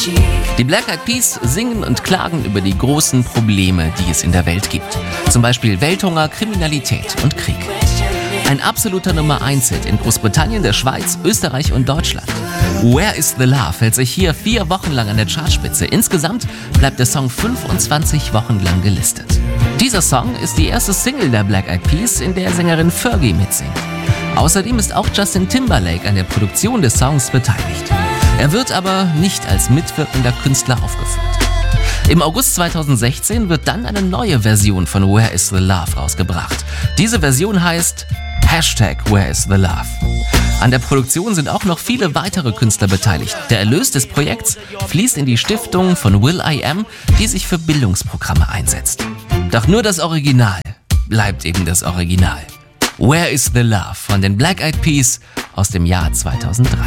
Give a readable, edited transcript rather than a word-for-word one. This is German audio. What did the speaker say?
Die Black Eyed Peas singen und klagen über die großen Probleme, die es in der Welt gibt. Zum Beispiel Welthunger, Kriminalität und Krieg. Ein absoluter Nummer-1-Hit in Großbritannien, der Schweiz, Österreich und Deutschland. Where is the Love hält sich hier 4 Wochen lang an der Chartspitze. Insgesamt bleibt der Song 25 Wochen lang gelistet. Dieser Song ist die erste Single der Black Eyed Peas, in der Sängerin Fergie mitsingt. Außerdem ist auch Justin Timberlake an der Produktion des Songs beteiligt. Er wird aber nicht als mitwirkender Künstler aufgeführt. Im August 2016 wird dann eine neue Version von Where is the Love rausgebracht. Diese Version heißt #Where is the Love. An der Produktion sind auch noch viele weitere Künstler beteiligt. Der Erlös des Projekts fließt in die Stiftung von will.i.am, die sich für Bildungsprogramme einsetzt. Doch nur das Original bleibt eben das Original. Where is the Love von den Black Eyed Peas aus dem Jahr 2003.